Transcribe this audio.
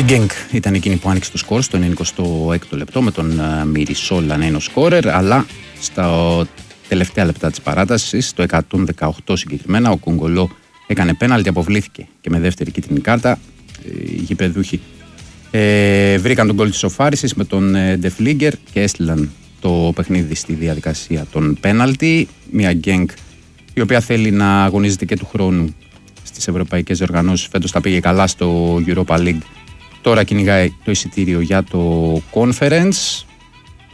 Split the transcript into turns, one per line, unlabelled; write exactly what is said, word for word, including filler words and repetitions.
Η Γκένγκ ήταν εκείνη που άνοιξε το σκορ στο ενενηκοστό έκτο λεπτό με τον Μιρισόλ να είναι ο σκόρερ, αλλά στα τελευταία λεπτά της παράτασης, στο εκατόν δεκαοκτώ συγκεκριμένα, ο Κονγκολό έκανε πέναλτι, αποβλήθηκε και με δεύτερη κίτρινη κάρτα. Οι γηπεδούχοι ε, βρήκαν τον γκολ της σοφάρισης με τον Ντεφλίγκερ και έστειλαν το παιχνίδι στη διαδικασία των πέναλτι. Μια Γκένγκ η οποία θέλει να αγωνίζεται και του χρόνου στις ευρωπαϊκές οργανώσεις. Φέτος τα πήγε καλά στο Europa League. Τώρα κυνηγάει το εισιτήριο για το Conference.